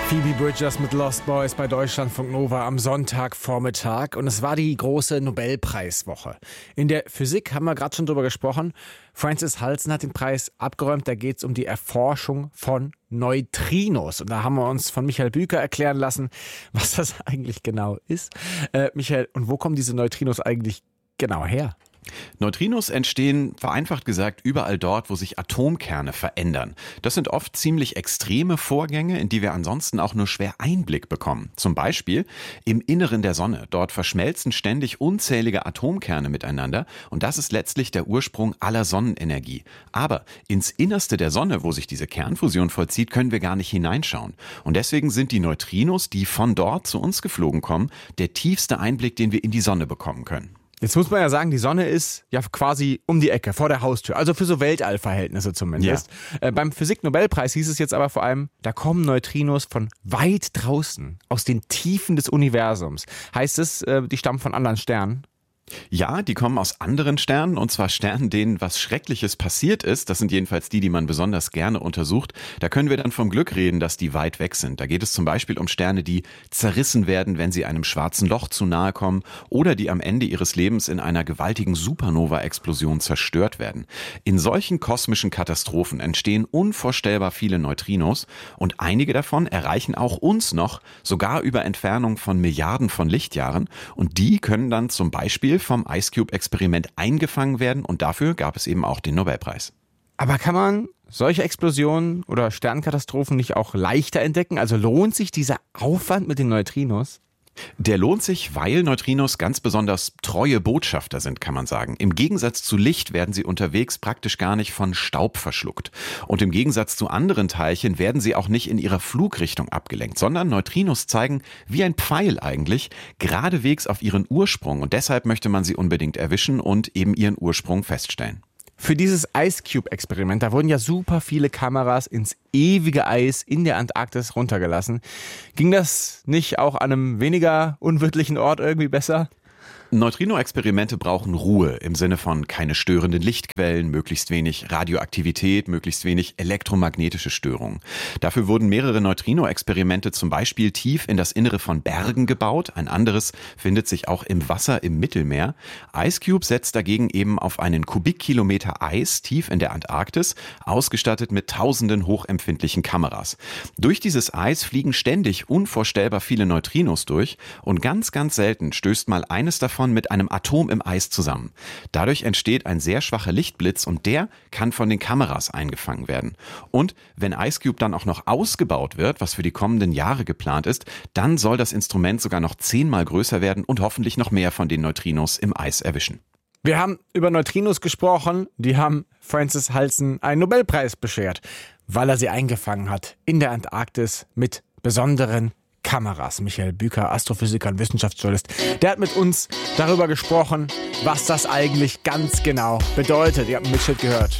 Phoebe Bridgers mit Lost Boys bei Deutschlandfunk Nova am Sonntagvormittag. Und es war die große Nobelpreiswoche. In der Physik haben wir gerade schon drüber gesprochen. Francis Halsen hat den Preis abgeräumt. Da geht es um die Erforschung von Neutrinos. Und da haben wir uns von Michael Büker erklären lassen, was das eigentlich genau ist. Michael, und wo kommen diese Neutrinos eigentlich genau her? Neutrinos entstehen, vereinfacht gesagt, überall dort, wo sich Atomkerne verändern. Das sind oft ziemlich extreme Vorgänge, in die wir ansonsten auch nur schwer Einblick bekommen. Zum Beispiel im Inneren der Sonne. Dort verschmelzen ständig unzählige Atomkerne miteinander und das ist letztlich der Ursprung aller Sonnenenergie. Aber ins Innerste der Sonne, wo sich diese Kernfusion vollzieht, können wir gar nicht hineinschauen. Und deswegen sind die Neutrinos, die von dort zu uns geflogen kommen, der tiefste Einblick, den wir in die Sonne bekommen können. Jetzt muss man ja sagen, die Sonne ist ja quasi um die Ecke, vor der Haustür, also für so Weltallverhältnisse zumindest. Ja. Beim Physik-Nobelpreis hieß es jetzt aber vor allem, da kommen Neutrinos von weit draußen, aus den Tiefen des Universums. Heißt es, die stammen von anderen Sternen? Ja, die kommen aus anderen Sternen, und zwar Sternen, denen was Schreckliches passiert ist. Das sind jedenfalls die man besonders gerne untersucht. Da können wir dann vom Glück reden, dass die weit weg sind. Da geht es zum Beispiel um Sterne, die zerrissen werden, wenn sie einem schwarzen Loch zu nahe kommen oder die am Ende ihres Lebens in einer gewaltigen Supernova-Explosion zerstört werden. In solchen kosmischen Katastrophen entstehen unvorstellbar viele Neutrinos und einige davon erreichen auch uns noch, sogar über Entfernung von Milliarden von Lichtjahren, und die können dann zum Beispiel vom IceCube-Experiment eingefangen werden und dafür gab es eben auch den Nobelpreis. Aber kann man solche Explosionen oder Sternkatastrophen nicht auch leichter entdecken? Also lohnt sich dieser Aufwand mit den Neutrinos? Der lohnt sich, weil Neutrinos ganz besonders treue Botschafter sind, kann man sagen. Im Gegensatz zu Licht werden sie unterwegs praktisch gar nicht von Staub verschluckt. Und im Gegensatz zu anderen Teilchen werden sie auch nicht in ihrer Flugrichtung abgelenkt, sondern Neutrinos zeigen, wie ein Pfeil eigentlich, geradewegs auf ihren Ursprung. Und deshalb möchte man sie unbedingt erwischen und eben ihren Ursprung feststellen. Für dieses IceCube-Experiment, da wurden ja super viele Kameras ins ewige Eis in der Antarktis runtergelassen. Ging das nicht auch an einem weniger unwirtlichen Ort irgendwie besser? Neutrino-Experimente brauchen Ruhe im Sinne von keine störenden Lichtquellen, möglichst wenig Radioaktivität, möglichst wenig elektromagnetische Störungen. Dafür wurden mehrere Neutrino-Experimente zum Beispiel tief in das Innere von Bergen gebaut. Ein anderes findet sich auch im Wasser im Mittelmeer. IceCube setzt dagegen eben auf einen Kubikkilometer Eis tief in der Antarktis, ausgestattet mit tausenden hochempfindlichen Kameras. Durch dieses Eis fliegen ständig unvorstellbar viele Neutrinos durch und ganz, ganz selten stößt mal eines davon mit einem Atom im Eis zusammen. Dadurch entsteht ein sehr schwacher Lichtblitz und der kann von den Kameras eingefangen werden. Und wenn IceCube dann auch noch ausgebaut wird, was für die kommenden Jahre geplant ist, dann soll das Instrument sogar noch 10-mal größer werden und hoffentlich noch mehr von den Neutrinos im Eis erwischen. Wir haben über Neutrinos gesprochen, die haben Francis Halsen einen Nobelpreis beschert, weil er sie eingefangen hat in der Antarktis mit besonderen Kameras. Michael Büker, Astrophysiker und Wissenschaftsjournalist, der hat mit uns darüber gesprochen, was das eigentlich ganz genau bedeutet. Ihr habt einen Mitschnitt gehört.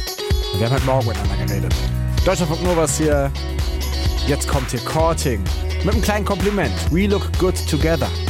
Wir haben heute Morgen miteinander geredet. Deutschlandfunk Nova ist hier. Jetzt kommt hier Courting mit einem kleinen Kompliment. We look good together.